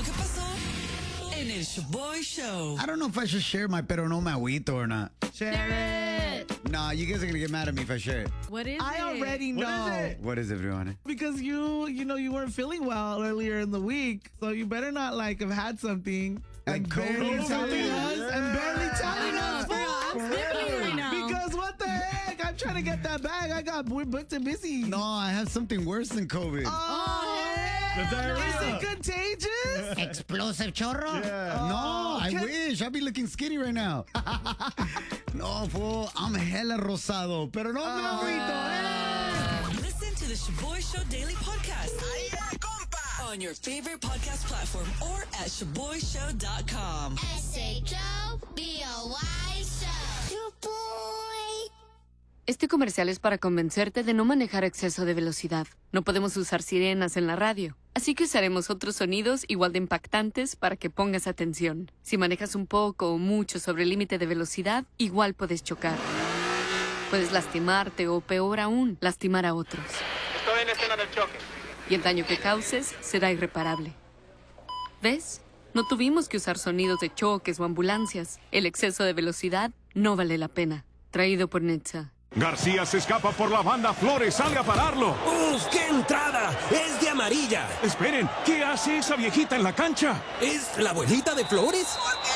que pasó en el Shoboy Show. I don't know if I should share my pero no me agüito or not. Share it. Nah, you guys are gonna get mad at me if I share it. What is I it? already know. What is it, everyone? Because you weren't feeling well earlier in the week, so you better not have had something Like and barely COVID? telling us and barely telling us. I'm sniffling right now. Because what the heck? I'm trying to get that bag. We're booked and busy. No, I have something worse than COVID. Oh, heck. Is it contagious? Explosive chorro. No, I wish. I'd be looking skinny right now. No, fool. I'm hella rosado. Pero no me agüito, Listen to the Shoboy Show Daily Podcast on your favorite podcast platform or at ShoboyShow.com. S-H-O-B-O-Y Show. Shoboy. Este comercial es para convencerte de no manejar a exceso de velocidad. No podemos usar sirenas en la radio, así que usaremos otros sonidos igual de impactantes para que pongas atención. Si manejas un poco o mucho sobre el límite de velocidad, igual puedes chocar. Puedes lastimarte o, peor aún, lastimar a otros. Estoy en escena del choque. Y el daño que causes será irreparable. ¿Ves? No tuvimos que usar sonidos de choques o ambulancias. El exceso de velocidad no vale la pena. Traído por Netza. García se escapa por la banda, Flores sale a pararlo. ¡Uf, qué entrada! ¡Es de amarilla! Esperen, ¿qué hace esa viejita en la cancha? ¿Es la abuelita de Flores?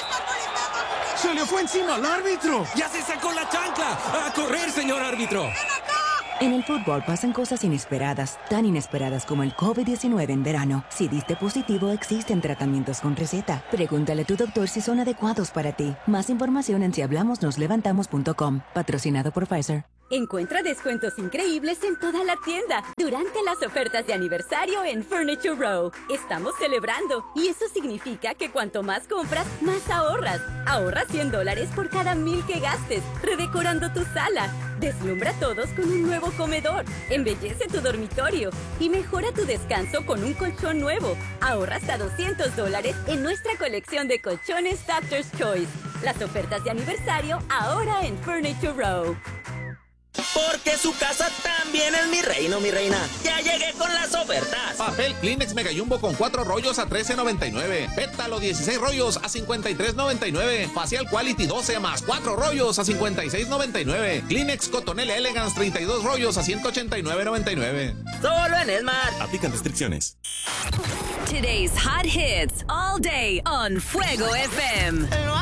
¡Se le fue encima al árbitro! ¡Ya se sacó la chancla! ¡A correr, señor árbitro! En el fútbol pasan cosas inesperadas, tan inesperadas como el COVID-19 en verano. Si diste positivo, existen tratamientos con receta. Pregúntale a tu doctor si son adecuados para ti. Más información en sihablamosnoslevantamos.com. Patrocinado por Pfizer. Encuentra descuentos increíbles en toda la tienda durante las ofertas de aniversario en Furniture Row. Estamos celebrando y eso significa que cuanto más compras, más ahorras. Ahorra $100 por cada 1,000 que gastes, redecorando tu sala. Deslumbra a todos con un nuevo comedor. Embellece tu dormitorio y mejora tu descanso con un colchón nuevo. Ahorra hasta $200 en nuestra colección de colchones Doctor's Choice. Las ofertas de aniversario ahora en Furniture Row. Porque su casa también es mi reino, mi reina. Ya llegué con las ofertas. Papel Kleenex Mega Jumbo con 4 rollos a $13.99. Pétalo 16 rollos a $53.99. Facial Quality 12 más 4 rollos a $56.99. Kleenex Cotonel Elegance 32 rollos a $189.99. Solo en Smart. Aplican restricciones. Today's hot hits all day on Fuego FM.